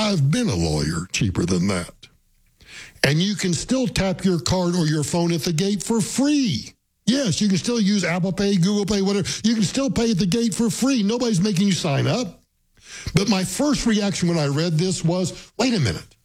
I've been a lawyer cheaper than that. And you can still tap your card or your phone at the gate for free. Yes, you can still use Apple Pay, Google Pay, whatever. You can still pay at the gate for free. Nobody's making you sign up. But my first reaction when I read this was, wait a minute.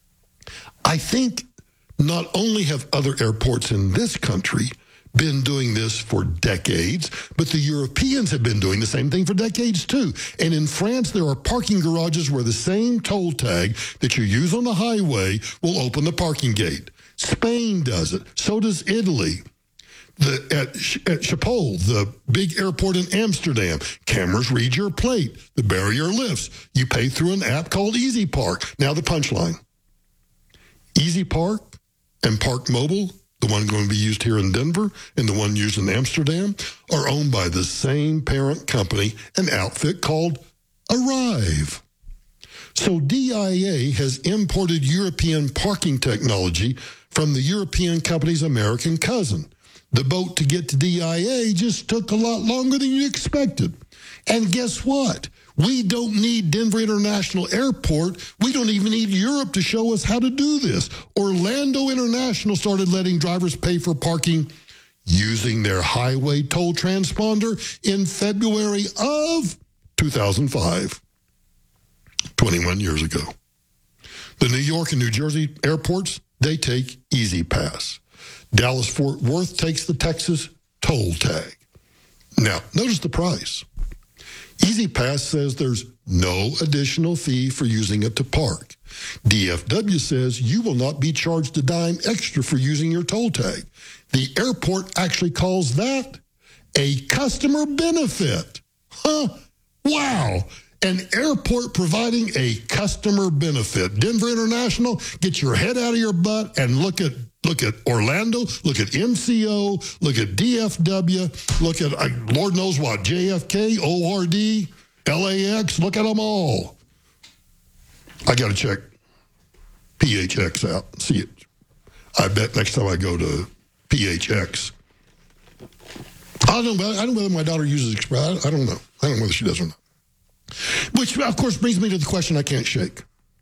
I think not only have other airports in this country been doing this for decades, but the Europeans have been doing the same thing for decades too. And in France, there are parking garages where the same toll tag that you use on the highway will open the parking gate. Spain does it. So does Italy. At Schiphol, the big airport in Amsterdam, cameras read your plate. The barrier lifts. You pay through an app called Easy Park. Now the punchline. Easy Park and Park Mobile, the one going to be used here in Denver and the one used in Amsterdam, are owned by the same parent company, an outfit called Arrive. So DIA has imported European parking technology from the European company's American cousin. The boat to get to DIA just took a lot longer than you expected. And guess what? We don't need Denver International Airport. We don't even need Europe to show us how to do this. Orlando International started letting drivers pay for parking using their highway toll transponder in February of 2005, 21 years ago. The New York and New Jersey airports, they take Easy Pass. Dallas-Fort Worth takes the Texas toll tag. Now, notice the price. Easy Pass says there's no additional fee for using it to park. DFW says you will not be charged a dime extra for using your toll tag. The airport actually calls that a customer benefit. Huh? Wow. An airport providing a customer benefit. Denver International, get your head out of your butt and look at Orlando, look at MCO, look at DFW, look at Lord knows what, JFK, ORD, LAX, look at them all. I got to check PHX out, see it. I bet next time I go to PHX. I don't know whether my daughter uses Express. I don't know. I don't know whether she does or not. Which, of course, brings me to the question I can't shake.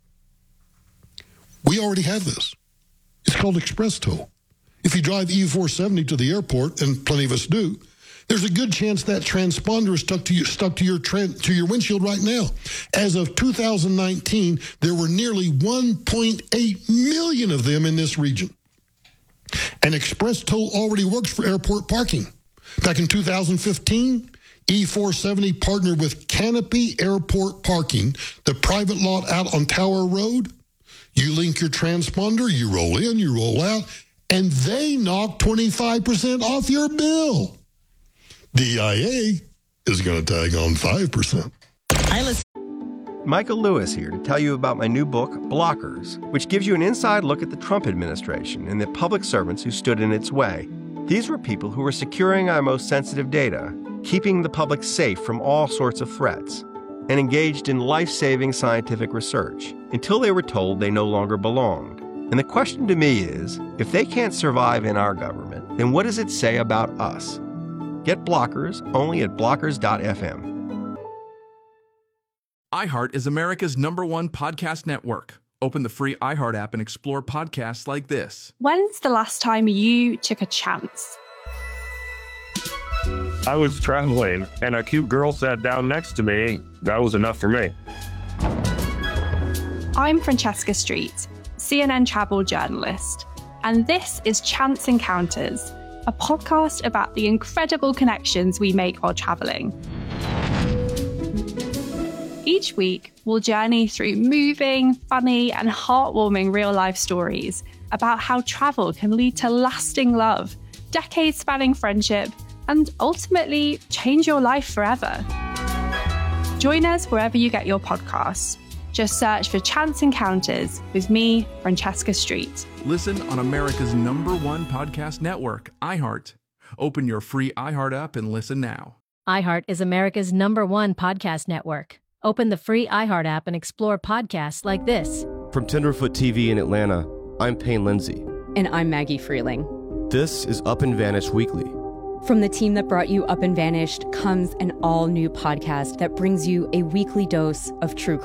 We already have this. It's called Express Toll. If you drive E470 to the airport, and plenty of us do, there's a good chance that transponder is stuck to your windshield right now. As of 2019, there were nearly 1.8 million of them in this region. And Express Toll already works for airport parking. Back in 2015, E470 partnered with Canopy Airport Parking, the private lot out on Tower Road. You link your transponder, you roll in, you roll out, and they knock 25% off your bill. DIA is going to tag on 5%. Michael Lewis here to tell you about my new book, Blockers, which gives you an inside look at the Trump administration and the public servants who stood in its way. These were people who were securing our most sensitive data, keeping the public safe from all sorts of threats, and engaged in life-saving scientific research until they were told they no longer belonged. And the question to me is, if they can't survive in our government, then what does it say about us? Get Blockers only at blockers.fm. iHeart is America's #1 podcast network. Open the free iHeart app and explore podcasts like this. When's the last time you took a chance? I was traveling and a cute girl sat down next to me. That was enough for me. I'm Francesca Street, CNN travel journalist, and this is Chance Encounters, a podcast about the incredible connections we make while traveling. Each week, we'll journey through moving, funny, and heartwarming real-life stories about how travel can lead to lasting love, decades-spanning friendship, and ultimately change your life forever. Join us wherever you get your podcasts. Just search for Chance Encounters with me, Francesca Street. Listen on America's #1 podcast network, iHeart. Open your free iHeart app and listen now. iHeart is America's #1 podcast network. Open the free iHeart app and explore podcasts like this. From Tenderfoot TV in Atlanta, I'm Payne Lindsay. And I'm Maggie Freeling. This is Up and Vanished Weekly. From the team that brought you Up and Vanished comes an all-new podcast that brings you a weekly dose of true crime.